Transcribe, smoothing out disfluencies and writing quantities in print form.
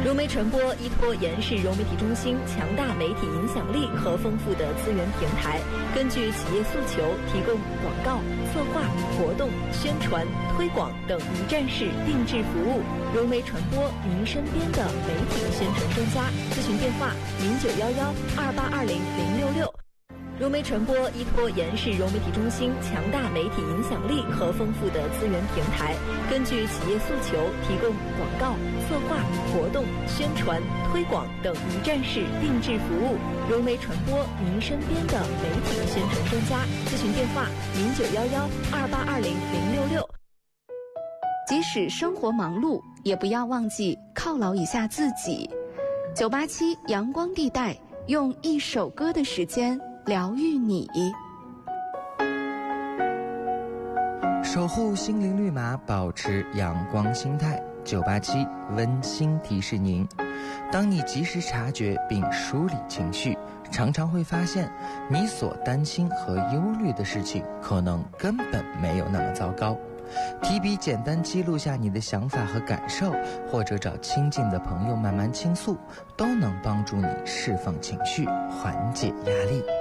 融媒传播依托延世融媒体中心强大媒体影响力和丰富的资源平台，根据企业诉求，提供广告、策划、活动、宣传、推广等一站式定制服务。融媒传播，您身边的媒体宣传专家。咨询电话：091128200666。融媒传播依托延世融媒体中心强大媒体影响力和丰富的资源平台，根据企业诉求，提供广告、策划、活动、宣传、推广等一站式定制服务。融媒传播，您身边的媒体宣传专家。咨询电话：091128200666。 即使生活忙碌，也不要忘记犒劳一下自己。987阳光地带，用一首歌的时间疗愈你。 守护心灵绿码，保持阳光心态。987温馨提示您：当你及时察觉并梳理情绪，常常会发现你所担心和忧虑的事情可能根本没有那么糟糕。提笔简单记录下你的想法和感受，或者找亲近的朋友慢慢倾诉，都能帮助你释放情绪，缓解压力。